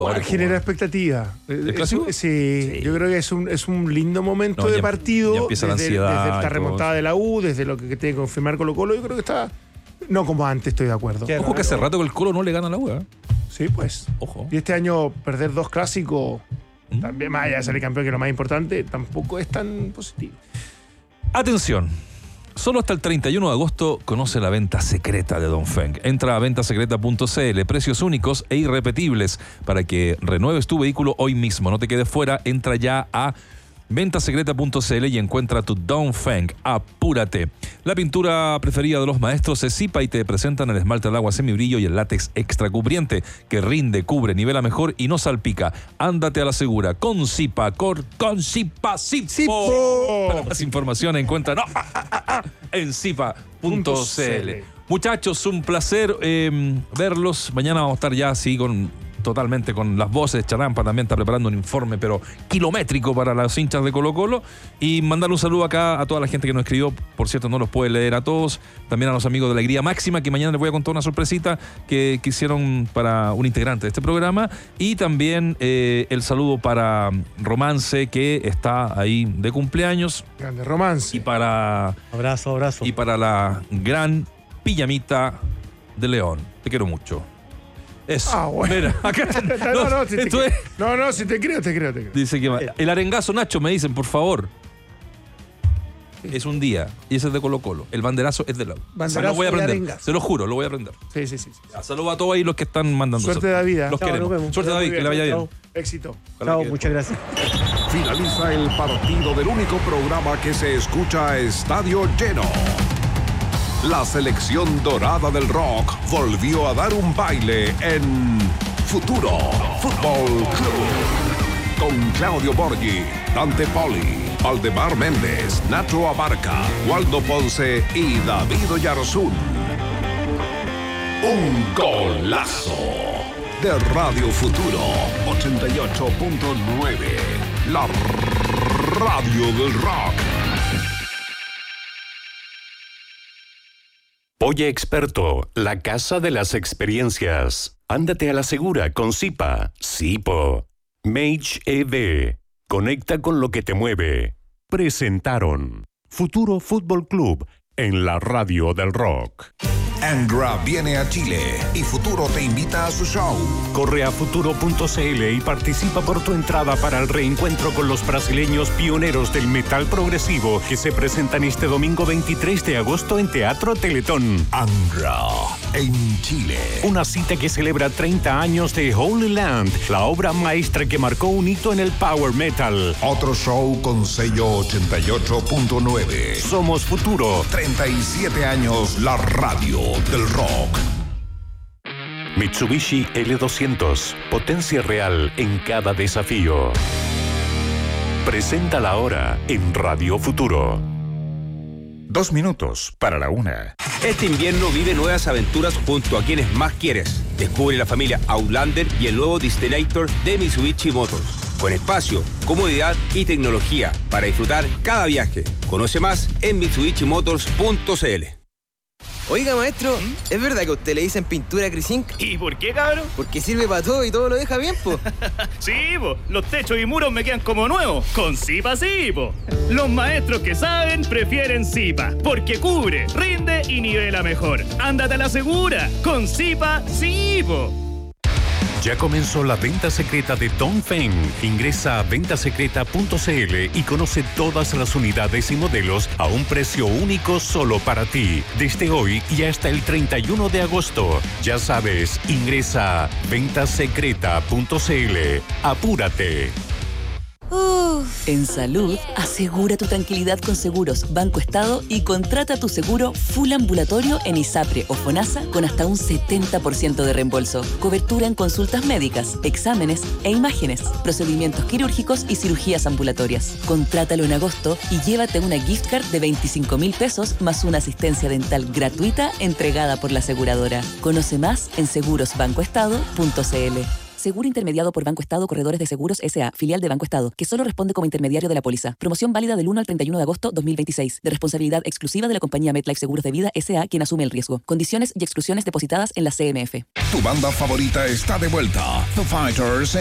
genera expectativa. ¿El clásico? Sí, yo creo que es un lindo momento de partido. Ya empieza la ansiedad. Desde esta remontada de la U, desde lo que tiene que confirmar Colo-Colo, yo creo que está... No como antes, estoy de acuerdo. Ojo que hace rato que el Colo no le gana a la U, ¿eh? Sí, pues. Ojo. Y este año perder 2 clásicos, también más allá de ser el campeón, que es lo más importante, tampoco es tan positivo. Atención. Solo hasta el 31 de agosto conoce la venta secreta de Dongfeng. Entra a ventasecreta.cl, precios únicos e irrepetibles para que renueves tu vehículo hoy mismo. No te quedes fuera, entra ya a ventasecreta.cl y encuentra tu Dongfeng. Apúrate. La pintura preferida de los maestros es Zipa y te presentan el esmalte de agua semibrillo y el látex extra cubriente que rinde, cubre, nivela mejor y no salpica. Ándate a la segura con Zipa, con Zipa. Para más información encuentra en zipa.cl. Muchachos, un placer verlos. Mañana vamos a estar ya así totalmente con las voces. Charampa también está preparando un informe pero kilométrico para los hinchas de Colo-Colo, y mandarle un saludo acá a toda la gente que nos escribió. Por cierto, no los puede leer a todos, también a los amigos de Alegría Máxima, que mañana les voy a contar una sorpresita que hicieron para un integrante de este programa, y también el saludo para Romance, que está ahí de cumpleaños. Grande Romance. Y para abrazo y para la gran Pijamita de León. Te quiero mucho. Eso. Bueno. Mira, acá si te creo. Dice que el arengazo, Nacho, me dicen, por favor. Es un día, y ese es de Colo-Colo. El banderazo es de la U. Lo voy a aprender. Se lo juro, lo voy a aprender. Sí. Saludos a todos ahí los que están mandando. Suerte, David. Los queremos. Suerte, David, que le vaya bien. Éxito. Chao, muchas gracias. Finaliza el partido del único programa que se escucha a estadio lleno. La selección dorada del rock volvió a dar un baile en Futuro Fútbol Club. Con Claudio Borghi, Dante Poli, Valdemar Méndez, Nacho Abarca, Waldo Ponce y David Oyarzún. Un golazo de Radio Futuro 88.9. La radio del rock. Oye Experto, la casa de las experiencias. Ándate a la segura con Zipa. Zipo. Mage EV. Conecta con lo que te mueve. Presentaron Futuro Fútbol Club en la radio del rock. Angra viene a Chile y Futuro te invita a su show. Corre a futuro.cl y participa por tu entrada para el reencuentro con los brasileños pioneros del metal progresivo que se presentan este domingo 23 de agosto en Teatro Teletón. Angra en Chile. Una cita que celebra 30 años de Holy Land, la obra maestra que marcó un hito en el power metal. Otro show con sello 88.9. Somos Futuro. 37 años la radio del rock. Mitsubishi L200, potencia real en cada desafío. Presenta la hora en Radio Futuro. 2 minutos para la 1. Este invierno vive nuevas aventuras junto a quienes más quieres. Descubre la familia Outlander y el nuevo Destinator de Mitsubishi Motors. Con espacio, comodidad y tecnología para disfrutar cada viaje. Conoce más en mitsubishimotors.cl. Oiga, maestro, ¿es verdad que a usted le dicen pintura Crisink? ¿Y por qué, cabrón? Porque sirve para todo y todo lo deja bien, po. Sí, po. Los techos y muros me quedan como nuevos. Con Zipa sí, po. Los maestros que saben prefieren Zipa. Porque cubre, rinde y nivela mejor. Ándate a la segura. Con Zipa sí, po. Ya comenzó la venta secreta de Dongfeng. Ingresa a ventasecreta.cl y conoce todas las unidades y modelos a un precio único solo para ti. Desde hoy y hasta el 31 de agosto. Ya sabes, ingresa a ventasecreta.cl. Apúrate. En salud, asegura tu tranquilidad con Seguros Banco Estado y contrata tu seguro full ambulatorio en ISAPRE o FONASA con hasta un 70% de reembolso. Cobertura en consultas médicas, exámenes e imágenes, procedimientos quirúrgicos y cirugías ambulatorias. Contrátalo en agosto y llévate una gift card de 25.000 pesos más una asistencia dental gratuita entregada por la aseguradora. Conoce más en segurosbancoestado.cl. Seguro intermediado por Banco Estado Corredores de Seguros S.A., filial de Banco Estado, que solo responde como intermediario de la póliza. Promoción válida del 1 al 31 de agosto 2026. De responsabilidad exclusiva de la compañía MetLife Seguros de Vida S.A., quien asume el riesgo. Condiciones y exclusiones depositadas en la CMF. Tu banda favorita está de vuelta. The Fighters